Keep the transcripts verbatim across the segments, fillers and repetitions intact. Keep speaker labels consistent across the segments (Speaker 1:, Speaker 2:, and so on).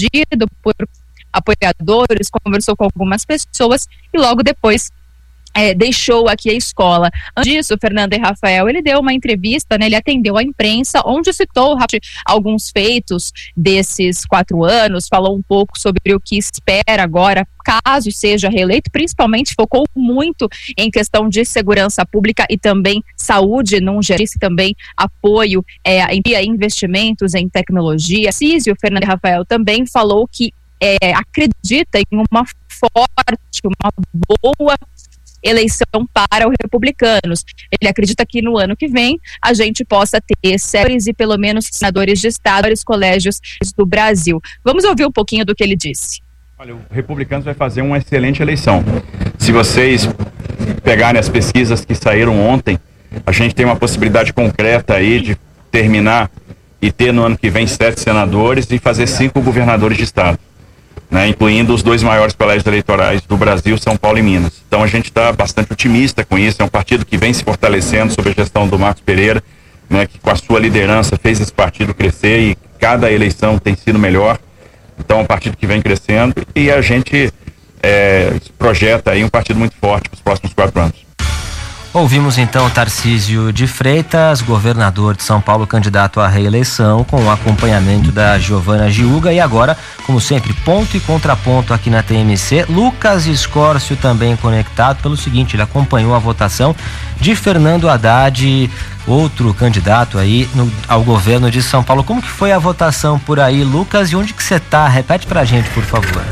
Speaker 1: atendido por apoiadores, conversou com algumas pessoas e logo depois É, deixou aqui a escola. Antes disso, Fernanda e Rafael, ele deu uma entrevista, né, ele atendeu a imprensa, onde citou alguns feitos desses quatro anos, falou um pouco sobre o que espera agora, caso seja reeleito, principalmente focou muito em questão de segurança pública e também saúde, num geral, também apoio é, em investimentos em tecnologia. Císio, Fernanda e Rafael também falou que é, acredita em uma forte, uma boa eleição para os republicanos. Ele acredita que no ano que vem a gente possa ter senadores e pelo menos senadores de estado, vários colégios do Brasil. Vamos ouvir um pouquinho do que ele disse.
Speaker 2: Olha, o Republicanos vai fazer uma excelente eleição. Se vocês pegarem as pesquisas que saíram ontem, a gente tem uma possibilidade concreta aí de terminar e ter no ano que vem sete senadores e fazer cinco governadores de estado, né, incluindo os dois maiores colégios eleitorais do Brasil, São Paulo e Minas. Então a gente está bastante otimista com isso. É um partido que vem se fortalecendo sob a gestão do Marcos Pereira, né, que com a sua liderança fez esse partido crescer e cada eleição tem sido melhor. Então é um partido que vem crescendo e a gente é, projeta aí um partido muito forte para os próximos quatro anos.
Speaker 3: Ouvimos então Tarcísio de Freitas, governador de São Paulo, candidato à reeleição, com o acompanhamento da Giovana Giuga. E agora, como sempre, ponto e contraponto aqui na T M C. Lucas Escórcio também conectado pelo seguinte, ele acompanhou a votação de Fernando Haddad, outro candidato aí no, ao governo de São Paulo. Como que foi a votação por aí, Lucas? E onde que você tá? Repete pra gente, por favor.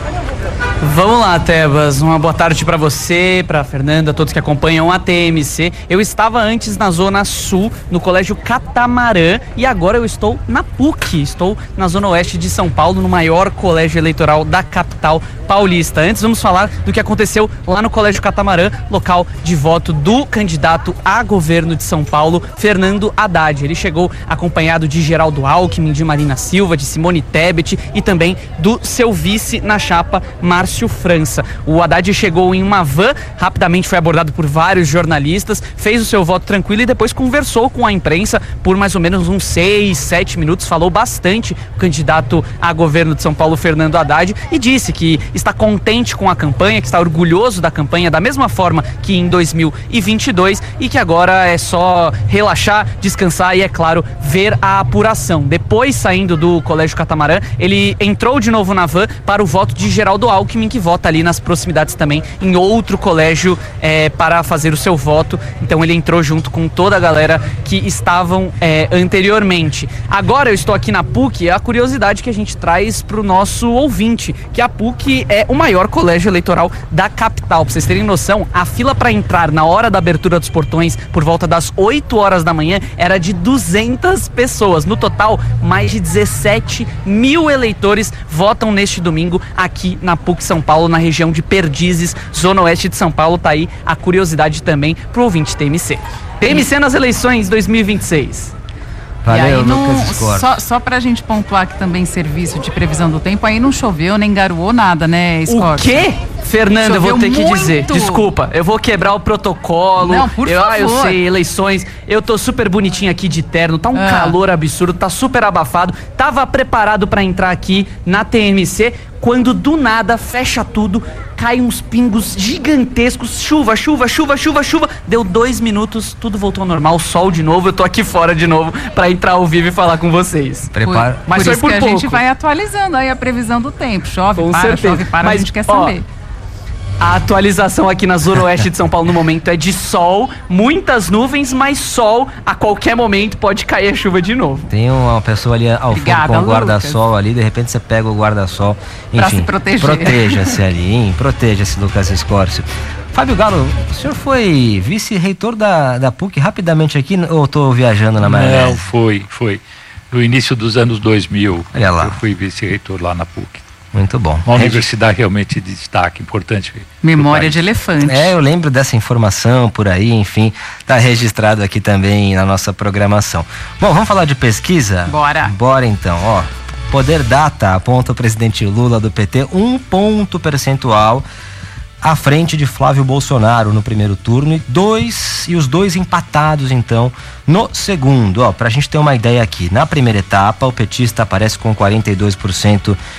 Speaker 4: Vamos lá, Tebas, uma boa tarde para você, para Fernanda, todos que acompanham a T M C. Eu estava antes na Zona Sul, no Colégio Catamarã, e agora eu estou na P U C, estou na Zona Oeste de São Paulo, no maior colégio eleitoral da capital paulista. Antes vamos falar do que aconteceu lá no Colégio Catamarã, local de voto do candidato a governo de São Paulo, Fernando Haddad. Ele chegou acompanhado de Geraldo Alckmin, de Marina Silva, de Simone Tebet e também do seu vice na chapa, Márcio França. O Haddad chegou em uma van, rapidamente foi abordado por vários jornalistas, fez o seu voto tranquilo e depois conversou com a imprensa por mais ou menos uns seis, sete minutos, falou bastante o candidato a governo de São Paulo, Fernando Haddad, e disse que está contente com a campanha, que está orgulhoso da campanha da mesma forma que em dois mil e vinte e dois e que agora é só relaxar, descansar e, é claro, ver a apuração. Depois, saindo do Colégio Catamarã, ele entrou de novo na van para o voto de Geraldo Alckmin, que vota ali nas proximidades também em outro colégio é, para fazer o seu voto. Então ele entrou junto com toda a galera que estavam é, anteriormente. Agora eu estou aqui na P U C, a curiosidade que a gente traz para o nosso ouvinte, que a P U C é o maior colégio eleitoral da capital. Para vocês terem noção, a fila para entrar na hora da abertura dos portões, por volta das oito horas da manhã, era de duzentas pessoas. No total, mais de dezessete mil eleitores votam neste domingo aqui na P U C São Paulo, na região de Perdizes, Zona Oeste de São Paulo. Tá aí a curiosidade também pro ouvinte T M C. T M C nas eleições dois mil e vinte e seis.
Speaker 3: Valeu,
Speaker 5: e aí não,
Speaker 3: Lucas Escórcio.
Speaker 5: Só, só pra gente pontuar que também serviço de previsão do tempo, aí não choveu nem garoou nada, né, Escórcio?
Speaker 4: O quê? Fernanda, eu vou ter que
Speaker 5: muito.
Speaker 4: dizer, desculpa, eu vou quebrar o protocolo.
Speaker 5: Não, por
Speaker 4: eu,
Speaker 5: favor.
Speaker 4: Ah, eu sei, eleições, eu tô super bonitinho aqui de terno, tá um
Speaker 5: ah.
Speaker 4: calor absurdo, tá super abafado, tava preparado pra entrar aqui na T M C, quando do nada fecha tudo, cai uns pingos gigantescos, chuva, chuva, chuva, chuva, chuva, deu dois minutos, tudo voltou ao normal, sol de novo, eu tô aqui fora de novo pra entrar ao vivo e falar com vocês.
Speaker 3: Prepara.
Speaker 5: Por,
Speaker 4: Mas
Speaker 5: por
Speaker 4: foi
Speaker 5: isso
Speaker 4: por
Speaker 5: que
Speaker 4: pouco.
Speaker 5: a gente vai atualizando aí a previsão do tempo, chove,
Speaker 4: Com
Speaker 5: para,
Speaker 4: certeza.
Speaker 5: chove, para,
Speaker 4: Mas,
Speaker 5: a gente quer
Speaker 4: ó,
Speaker 5: saber.
Speaker 4: A atualização aqui na Zona Oeste de São Paulo no momento é de sol, muitas nuvens, mas sol, a qualquer momento pode cair a chuva de novo.
Speaker 3: Tem uma pessoa ali ao
Speaker 5: Obrigada,
Speaker 3: fundo com o
Speaker 5: Lucas.
Speaker 3: guarda-sol ali, de repente você pega o guarda-sol. Enfim,
Speaker 5: Pra se proteger.
Speaker 3: Proteja-se ali, hein? Proteja-se, Lucas Escórcio. Fábio Galo, o senhor foi vice-reitor da, da P U C rapidamente aqui, ou estou viajando na maionese?
Speaker 6: Não, foi, foi. No início dos anos dois mil,
Speaker 3: Olha lá.
Speaker 6: eu fui vice-reitor lá na P U C.
Speaker 3: Muito bom.
Speaker 6: Uma universidade realmente de destaque, importante.
Speaker 5: Memória de elefante.
Speaker 3: É, eu lembro dessa informação por aí, enfim, tá registrado aqui também na nossa programação. Bom, vamos falar de pesquisa?
Speaker 5: Bora.
Speaker 3: Bora então, ó. Poder Data aponta o presidente Lula do P T um ponto percentual à frente de Flávio Bolsonaro no primeiro turno e dois e os dois empatados então no segundo. Ó, pra gente ter uma ideia aqui, na primeira etapa o petista aparece com quarenta e dois por cento